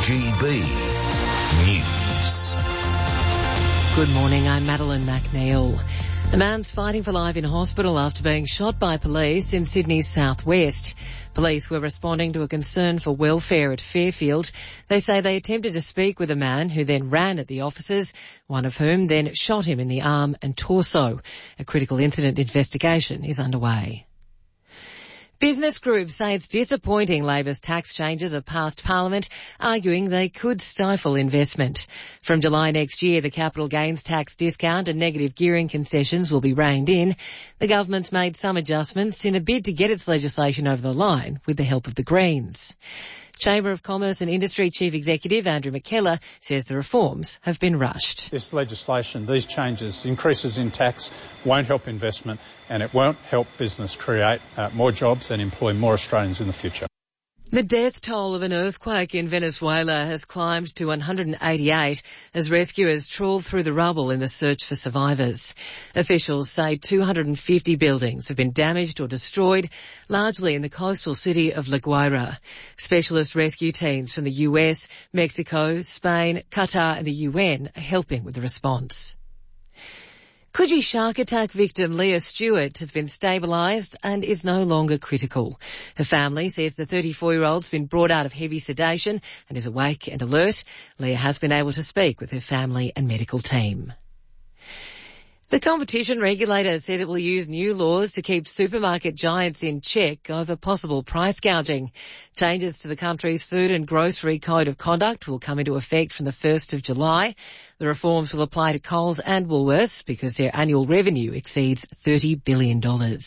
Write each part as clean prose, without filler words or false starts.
2GB News. Good morning, I'm Madeline McNeil. A man's fighting for life in hospital after being shot by police in Sydney's southwest. Police were responding to a concern for welfare at Fairfield. They say they attempted to speak with a man who then ran at the officers, one of whom then shot him in the arm and torso. A critical incident investigation is underway. Business groups say it's disappointing Labor's tax changes have passed Parliament, arguing they could stifle investment. From July next year, the capital gains tax discount and negative gearing concessions will be reined in. The government's made some adjustments in a bid to get its legislation over the line with the help of the Greens. Chamber of Commerce and Industry Chief Executive Andrew McKellar says the reforms have been rushed. This legislation, these changes, increases in tax, won't help investment and it won't help business create more jobs and employ more Australians in the future. The death toll of an earthquake in Venezuela has climbed to 188 as rescuers trawl through the rubble in the search for survivors. Officials say 250 buildings have been damaged or destroyed, largely in the coastal city of La Guaira. Specialist rescue teams from the US, Mexico, Spain, Qatar and the UN are helping with the response. Coogee shark attack victim Leah Stewart has been stabilised and is no longer critical. Her family says the 34-year-old's been brought out of heavy sedation and is awake and alert. Leah has been able to speak with her family and medical team. The competition regulator says it will use new laws to keep supermarket giants in check over possible price gouging. Changes to the country's Food and Grocery Code of Conduct will come into effect from the 1st of July. The reforms will apply to Coles and Woolworths because their annual revenue exceeds $30 billion.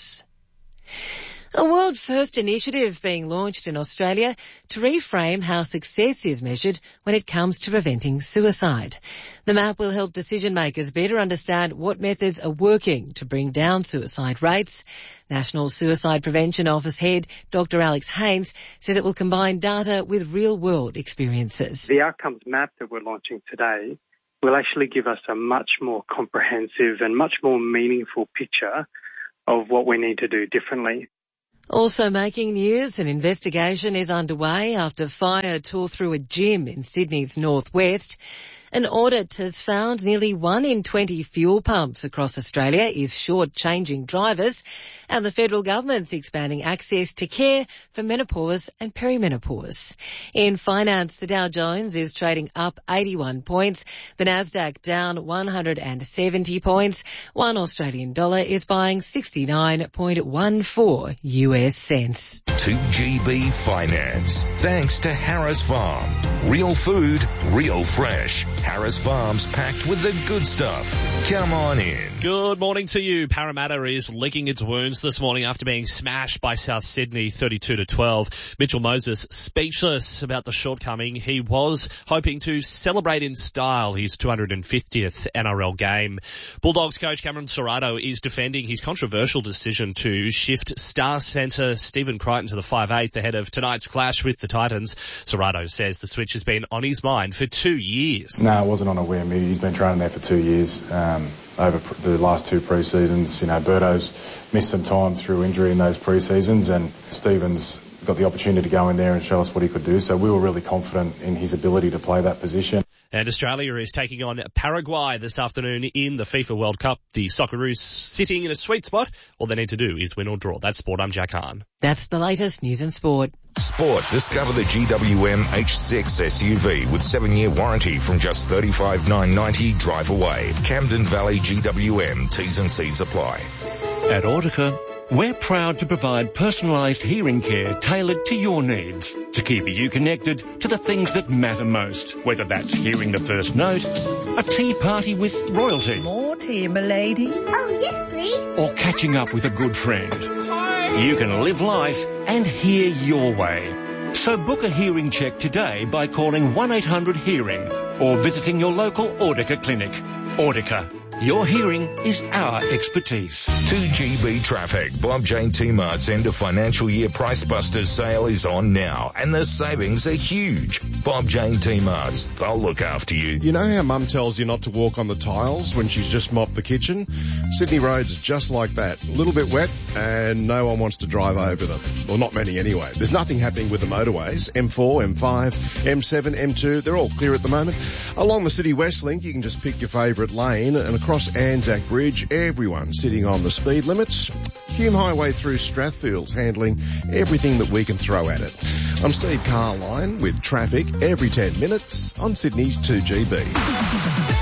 A world-first initiative being launched in Australia to reframe how success is measured when it comes to preventing suicide. The map will help decision-makers better understand what methods are working to bring down suicide rates. National Suicide Prevention Office head Dr. Alex Haynes says it will combine data with real-world experiences. The outcomes map that we're launching today will actually give us a much more comprehensive and much more meaningful picture of what we need to do differently. Also making news, an investigation is underway after fire tore through a gym in Sydney's northwest. An audit has found nearly 1 in 20 fuel pumps across Australia is short-changing drivers, and the federal government's expanding access to care for menopause and perimenopause. In finance, the Dow Jones is trading up 81 points, the Nasdaq down 170 points. $1 Australian dollar is buying 69.14 US cents. 2GB Finance. Thanks to Harris Farm. Real food, real fresh. Harris Farm's packed with the good stuff. Come on in. Good morning to you. Parramatta is licking its wounds this morning after being smashed by South Sydney 32-12. Mitchell Moses speechless about the shortcoming. He was hoping to celebrate in style his 250th NRL game. Bulldogs coach Cameron Cirado is defending his controversial decision to shift star centre Stephen Crichton to the 5'8" ahead of tonight's clash with the Titans. Cirado says the switch has been on his mind for 2 years. No, it wasn't on a whim. He's been training there for 2 years. Over the last 2 pre-seasons, Berto's missed some time through injury in those pre-seasons, and Stephen's got the opportunity to go in there and show us what he could do. So we were really confident in his ability to play that position. And Australia is taking on Paraguay this afternoon in the FIFA World Cup. The Socceroos sitting in a sweet spot. All they need to do is win or draw. That's Sport. I'm Jack Hahn. That's the latest news and sport. Sport. Discover the GWM H6 SUV with 7-year warranty from just $35,990 drive away. Camden Valley GWM. T's and C's apply. At Audica, we're proud to provide personalised hearing care tailored to your needs to keep you connected to the things that matter most, whether that's hearing the first note, a tea party with royalty. More tea, milady. Oh, yes, please. Or catching up with a good friend. You can live life and hear your way. So book a hearing check today by calling 1-800-HEARING or visiting your local Audica clinic. Audica. Your hearing is our expertise. 2GB traffic. Bob Jane T-Mart's end of financial year Price Busters sale is on now, and the savings are huge. Bob Jane T-Mart's, they'll look after you. You know how Mum tells you not to walk on the tiles when she's just mopped the kitchen? Sydney roads are just like that. A little bit wet and no one wants to drive over them. Well, not many anyway. There's nothing happening with the motorways. M4, M5, M7, M2, they're all clear at the moment. Along the City West Link, you can just pick your favourite lane, and across Anzac Bridge, everyone sitting on the speed limits. Hume Highway through Strathfield's handling everything that we can throw at it. I'm Steve Carline with traffic every 10 minutes on Sydney's 2GB.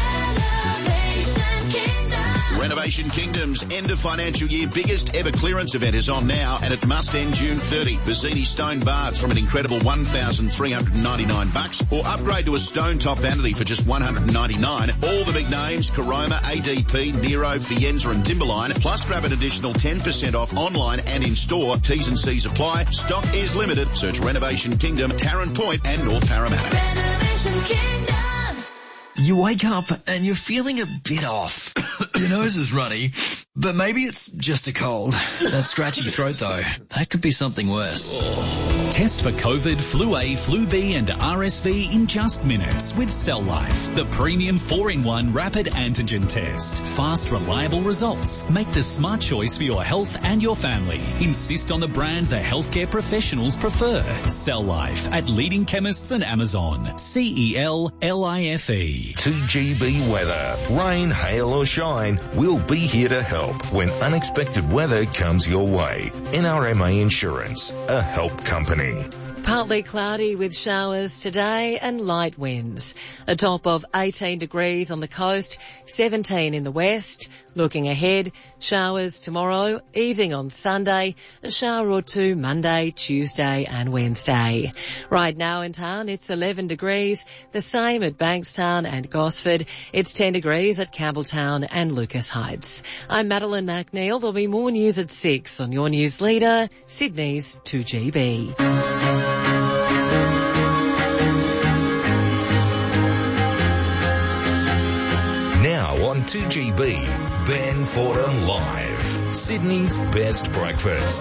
Renovation Kingdom's end of financial year biggest ever clearance event is on now, and it must end June 30. Vizzini stone baths from an incredible $1,399, or upgrade to a stone top vanity for just $199. All the big names, Caroma, ADP, Nero, Fienza and Timberline, plus grab an additional 10% off online and in store. T's and C's apply. Stock is limited. Search Renovation Kingdom, Tarrant Point and North Parramatta. Renovation Kingdom. You wake up and you're feeling a bit off. Your nose is runny, but maybe it's just a cold. That scratchy throat though, that could be something worse. Test for COVID, Flu A, Flu B and RSV in just minutes with Cell Life, the premium 4-in-1 rapid antigen test. Fast, reliable results. Make the smart choice for your health and your family. Insist on the brand the healthcare professionals prefer. Cell Life at leading chemists and Amazon. CELLIFE. 2GB weather. Rain, hail or shine, we'll be here to help when unexpected weather comes your way. NRMA Insurance, a help company. Partly cloudy with showers today and light winds. A top of 18 degrees on the coast, 17 in the west. Looking ahead, showers tomorrow, easing on Sunday, a shower or two Monday, Tuesday and Wednesday. Right now in town, it's 11 degrees, the same at Bankstown and Gosford. It's 10 degrees at Campbelltown and Lucas Heights. I'm Madeline McNeil. There'll be more news at 6 on your news leader, Sydney's 2GB. Now on 2GB, Ben Fordham Live, Sydney's best breakfast.